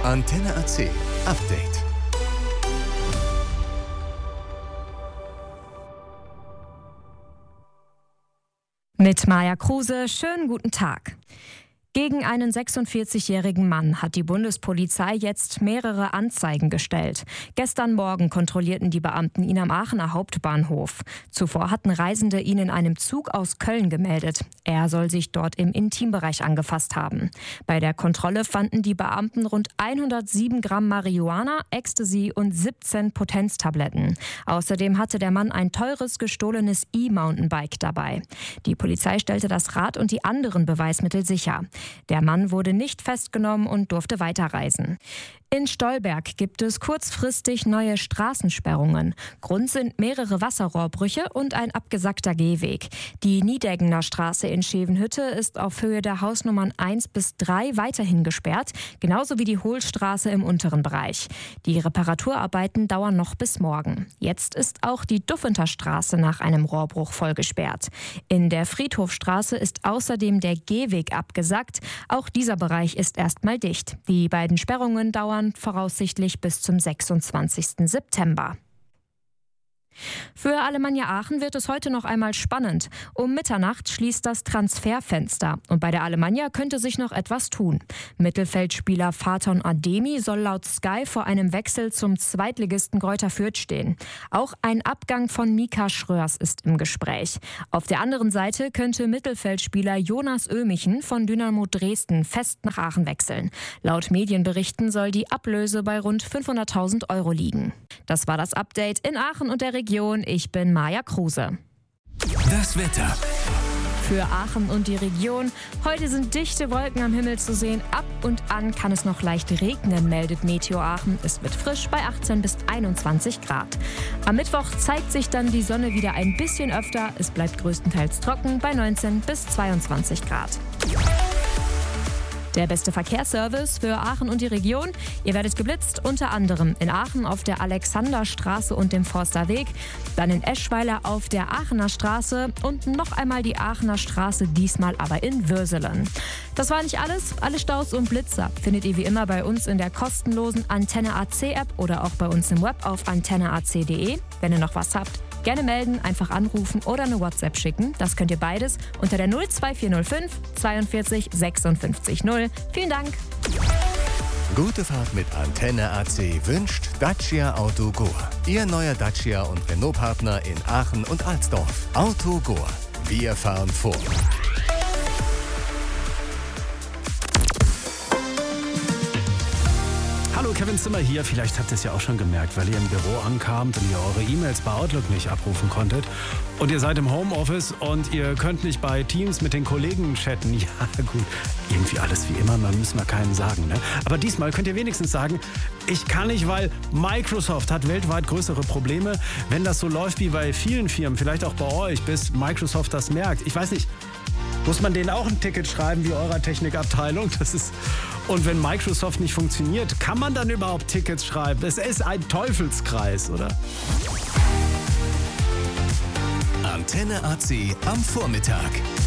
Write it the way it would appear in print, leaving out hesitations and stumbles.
Antenne AC Update. Mit Maja Kruse, schönen guten Tag. Gegen einen 46-jährigen Mann hat die Bundespolizei jetzt mehrere Anzeigen gestellt. Gestern Morgen kontrollierten die Beamten ihn am Aachener Hauptbahnhof. Zuvor hatten Reisende ihn in einem Zug aus Köln gemeldet. Er soll sich dort im Intimbereich angefasst haben. Bei der Kontrolle fanden die Beamten rund 107 Gramm Marihuana, Ecstasy und 17 Potenztabletten. Außerdem hatte der Mann ein teures gestohlenes E-Mountainbike dabei. Die Polizei stellte das Rad und die anderen Beweismittel sicher. Der Mann wurde nicht festgenommen und durfte weiterreisen. In Stolberg gibt es kurzfristig neue Straßensperrungen. Grund sind mehrere Wasserrohrbrüche und ein abgesackter Gehweg. Die Niedeggener Straße in Schevenhütte ist auf Höhe der Hausnummern 1 bis 3 weiterhin gesperrt, genauso wie die Hohlstraße im unteren Bereich. Die Reparaturarbeiten dauern noch bis morgen. Jetzt ist auch die Duffenter Straße nach einem Rohrbruch voll gesperrt. In der Friedhofstraße ist außerdem der Gehweg abgesackt. Auch dieser Bereich ist erstmal dicht. Die beiden Sperrungen dauern voraussichtlich bis zum 26. September. Für Alemannia Aachen wird es heute noch einmal spannend. Um Mitternacht schließt das Transferfenster und bei der Alemannia könnte sich noch etwas tun. Mittelfeldspieler Faton Ademi soll laut Sky vor einem Wechsel zum Zweitligisten Greuther Fürth stehen. Auch ein Abgang von Mika Schröers ist im Gespräch. Auf der anderen Seite könnte Mittelfeldspieler Jonas Ömichen von Dynamo Dresden fest nach Aachen wechseln. Laut Medienberichten soll die Ablöse bei rund 500.000 Euro liegen. Das war das Update in Aachen und der Region. Ich bin Maja Kruse. Das Wetter. Für Aachen und die Region. Heute sind dichte Wolken am Himmel zu sehen. Ab und an kann es noch leicht regnen, meldet Meteo Aachen. Es wird frisch bei 18 bis 21 Grad. Am Mittwoch zeigt sich dann die Sonne wieder ein bisschen öfter. Es bleibt größtenteils trocken bei 19 bis 22 Grad. Der beste Verkehrsservice für Aachen und die Region. Ihr werdet geblitzt, unter anderem in Aachen auf der Alexanderstraße und dem Forsterweg, dann in Eschweiler auf der Aachener Straße und noch einmal die Aachener Straße, diesmal aber in Würselen. Das war nicht alles. Alle Staus und Blitzer findet ihr wie immer bei uns in der kostenlosen Antenne AC App oder auch bei uns im Web auf antenneac.de. Wenn ihr noch was habt, gerne melden, einfach anrufen oder eine WhatsApp schicken. Das könnt ihr beides unter der 02405 42 56 0. Vielen Dank. Gute Fahrt mit Antenne AC wünscht Dacia Autogor. Ihr neuer Dacia und Renault-Partner in Aachen und Alsdorf. Autogor. Wir fahren vor. Hallo, Kevin Zimmer hier. Vielleicht habt ihr es ja auch schon gemerkt, weil ihr im Büro ankamt und ihr eure E-Mails bei Outlook nicht abrufen konntet. Und ihr seid im Homeoffice und ihr könnt nicht bei Teams mit den Kollegen chatten. Ja, gut, irgendwie alles wie immer, man muss mal keinen sagen, ne? Aber diesmal könnt ihr wenigstens sagen, ich kann nicht, weil Microsoft hat weltweit größere Probleme. Wenn das so läuft wie bei vielen Firmen, vielleicht auch bei euch, bis Microsoft das merkt. Ich weiß nicht, muss man denen auch ein Ticket schreiben wie eurer Technikabteilung? Und wenn Microsoft nicht funktioniert, kann man dann überhaupt Tickets schreiben? Es ist ein Teufelskreis, oder? Antenne AC am Vormittag.